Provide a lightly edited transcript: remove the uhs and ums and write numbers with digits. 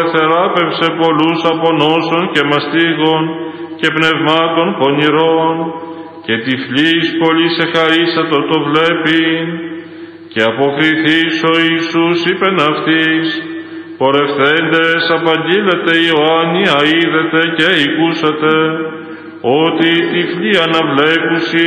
εθεράπευσε πολλούς από νόσων και μαστίγων και πνευμάτων πονηρών, και τυφλής πολύ σε χαρίσατο το βλέπει. Και αποκριθείς ο Ιησούς είπεν αυτής, πορευθέντες απαγγείλετε Ιωάννη αείδετε και οικούσατε, ότι οι τυφλοί αναβλέπουσι